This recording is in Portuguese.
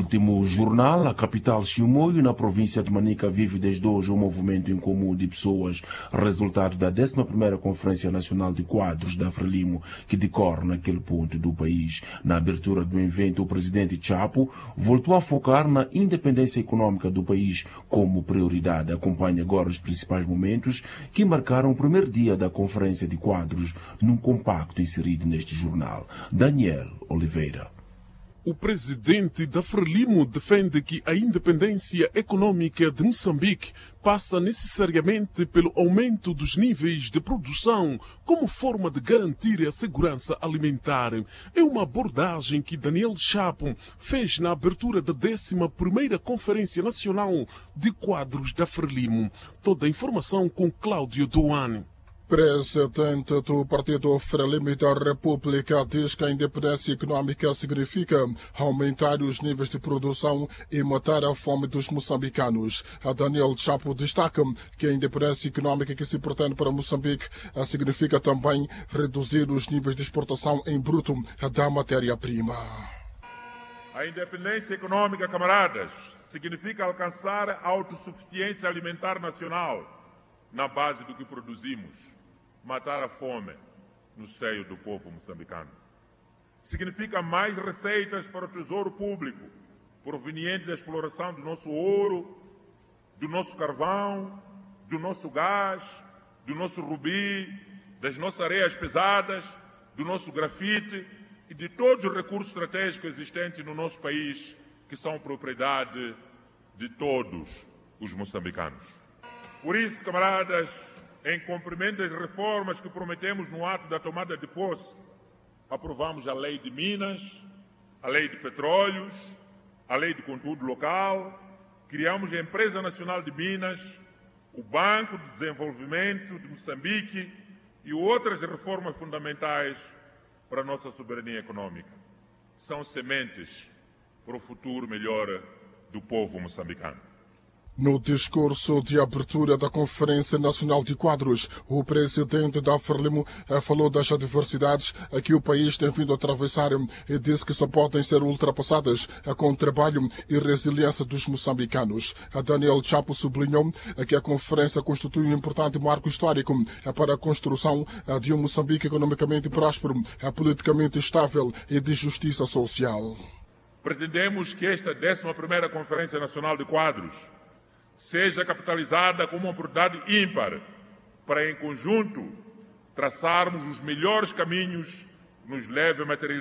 último jornal, a capital Chimoio, na província de Manica, vive desde hoje um movimento em comum de pessoas, resultado da 11ª Conferência Nacional de Quadros da Frelimo, que decorre naquele ponto do país. Na abertura do evento, o presidente Chapo voltou a focar na independência econômica do país como prioridade. Acompanhe agora os principais momentos que marcaram o primeiro dia da Conferência de Quadros, num compacto inserido neste jornal. Daniel Oliveira. O presidente da Frelimo defende que a independência econômica de Moçambique passa necessariamente pelo aumento dos níveis de produção como forma de garantir a segurança alimentar. É uma abordagem que Daniel Chapo fez na abertura da 11ª Conferência Nacional de Quadros da Frelimo. Toda a informação com Cláudio Doane. Presidente do Partido Frelimo da República diz que a independência econômica significa aumentar os níveis de produção e matar a fome dos moçambicanos. A Daniel Chapo destaca que a independência econômica que se pretende para Moçambique significa também reduzir os níveis de exportação em bruto da matéria-prima. A independência econômica, camaradas, significa alcançar a autossuficiência alimentar nacional na base do que produzimos. Matar a fome no seio do povo moçambicano. Significa mais receitas para o tesouro público, proveniente da exploração do nosso ouro, do nosso carvão, do nosso gás, do nosso rubi, das nossas areias pesadas, do nosso grafite e de todos os recursos estratégicos existentes no nosso país, que são propriedade de todos os moçambicanos. Por isso, camaradas, em cumprimento das reformas que prometemos no ato da tomada de posse, aprovamos a Lei de Minas, a Lei de Petróleos, a Lei de Conteúdo Local, criamos a Empresa Nacional de Minas, o Banco de Desenvolvimento de Moçambique e outras reformas fundamentais para a nossa soberania econômica. São sementes para o futuro melhor do povo moçambicano. No discurso de abertura da Conferência Nacional de Quadros, o presidente da Frelimo falou das adversidades a que o país tem vindo a atravessar e disse que só podem ser ultrapassadas com o trabalho e resiliência dos moçambicanos. A Daniel Chapo sublinhou que a conferência constitui um importante marco histórico para a construção de um Moçambique economicamente próspero, politicamente estável e de justiça social. Pretendemos que esta 11ª Conferência Nacional de Quadros seja capitalizada como uma oportunidade ímpar para, em conjunto, traçarmos os melhores caminhos que nos levem a materializar